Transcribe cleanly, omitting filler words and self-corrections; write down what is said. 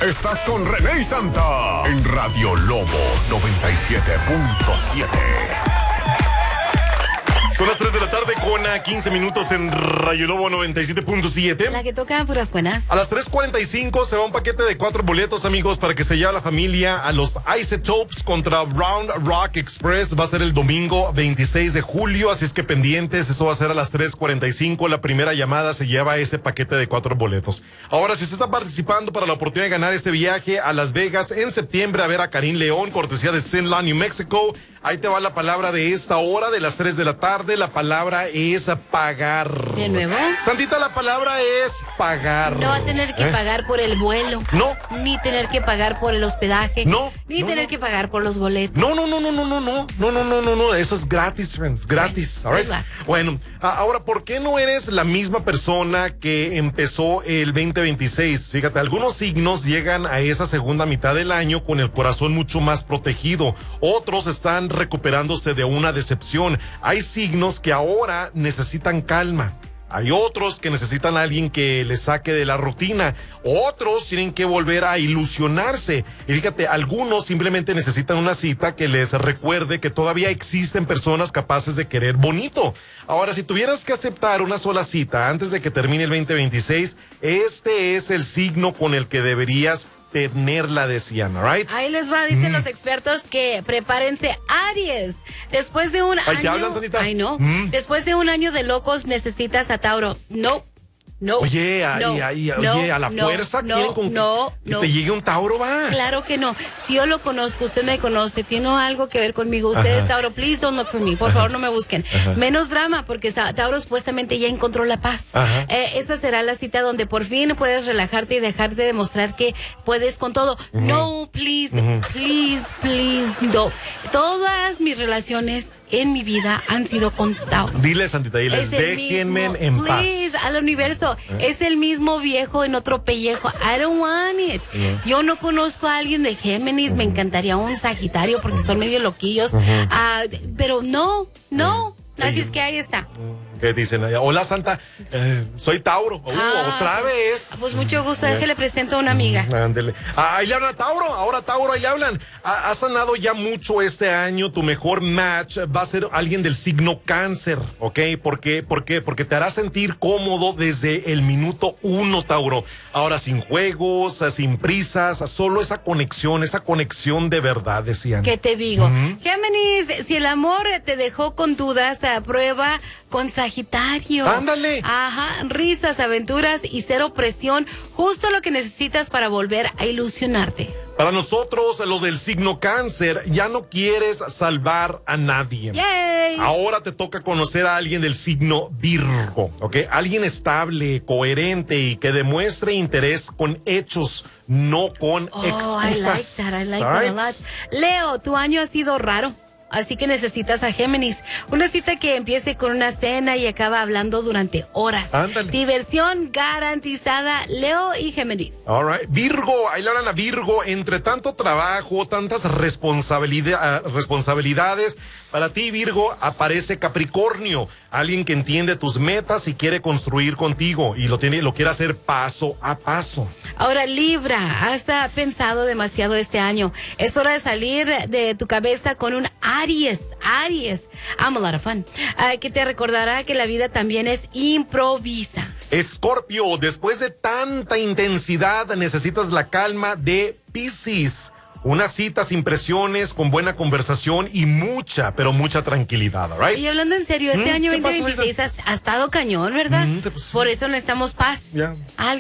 Estás con René y Santa en Radio Lobo 97.7. Son las 3 de la tarde con 15 minutos en Radio Lobo 97.7. La que toca puras buenas. A las 3:45 se va un paquete de 4 boletos, amigos, para que se lleve a la familia a los Isotopes contra Round Rock Express. Va a ser el domingo 26 de julio, así es que pendientes. Eso va a ser a las 3:45. La primera llamada se lleva ese paquete de 4 boletos. Ahora, si usted está participando para la oportunidad de ganar este viaje a Las Vegas en septiembre a ver a Karim León, cortesía de Zenla, New Mexico, ahí te va la palabra de esta hora, de las 3 de la tarde. La palabra es pagar. ¿De nuevo? Santita, la palabra es pagar. No va a tener que pagar por el vuelo. No. Ni tener que pagar por el hospedaje. No. Ni tener que pagar por los boletos. No. Eso es gratis, friends. Gratis. All right. Bueno, ahora, ¿por qué no eres la misma persona que empezó el 2026? Fíjate, algunos signos llegan a esa segunda mitad del año con el corazón mucho más protegido. Otros están recuperándose de una decepción. Hay signos que ahora necesitan calma. Hay otros que necesitan a alguien que les saque de la rutina. Otros tienen que volver a ilusionarse. Y fíjate, algunos simplemente necesitan una cita que les recuerde que todavía existen personas capaces de querer bonito. Ahora, si tuvieras que aceptar una sola cita antes de que termine el 2026, este es el signo con el que deberías tenerla, decían, right? Ahí les va, dicen los expertos que prepárense, Aries. Después de un año. ¿Qué hablan, Sanita? Ay, no. Después de un año de locos necesitas a Tauro. No. Oye, a la fuerza quieren que te llegue un Tauro, va. Claro que no. Si yo lo conozco, usted me conoce, tiene algo que ver conmigo. Usted es Tauro, please don't look for me. Por favor, no me busquen. Menos drama, porque Tauro supuestamente ya encontró la paz. Esa será la cita donde por fin puedes relajarte y dejarte de demostrar que puedes con todo. No, please, no. Todas mis relaciones en mi vida han sido con Tauro. Dile, Santita, diles, déjenme en paz. Please, al universo. Es el mismo viejo en otro pellejo. I don't want it. Yo no conozco a alguien de Géminis. Me encantaría un Sagitario porque son medio loquillos. Pero no. Así es que ahí está. ¿Qué dicen? Hola, Santa, soy Tauro. Otra vez. Pues mucho gusto, déjale presento a una amiga. Ándele. Ahí le hablan a Tauro, ahora Tauro, ahí le hablan. Has sanado ya mucho este año, tu mejor match va a ser alguien del signo Cáncer, ¿ok? ¿Por qué? Porque te hará sentir cómodo desde el minuto 1, Tauro. Ahora sin juegos, sin prisas, solo esa conexión de verdad, decían. ¿Qué te digo? Géminis, si el amor te dejó con dudas, prueba con Sagitario. Ándale. Risas, aventuras y cero presión. Justo lo que necesitas para volver a ilusionarte. Para nosotros, los del signo Cáncer, ya no quieres salvar a nadie. ¡Yay! Ahora te toca conocer a alguien del signo Virgo, ¿ok? Alguien estable, coherente y que demuestre interés con hechos, no con excusas. I like that a lot. Leo, tu año ha sido raro. Así que necesitas a Géminis. Una cita que empiece con una cena y acaba hablando durante horas. Ándale. Diversión garantizada, Leo y Géminis. All right. Virgo, ahí le hablan a Virgo. Entre tanto trabajo, tantas responsabilidades, para ti, Virgo, aparece Capricornio. Alguien que entiende tus metas y quiere construir contigo. Y lo quiere hacer paso a paso. Ahora, Libra, has pensado demasiado este año. Es hora de salir de tu cabeza con un Aries. I'm a lot of fun. Que te recordará que la vida también es improvisa. Escorpio, después de tanta intensidad, necesitas la calma de Piscis. Una cita sin presiones, con buena conversación y mucha tranquilidad, ¿right? Y hablando en serio, este año 2026 ha estado cañón, ¿verdad? Pues, por eso necesitamos paz. Yeah.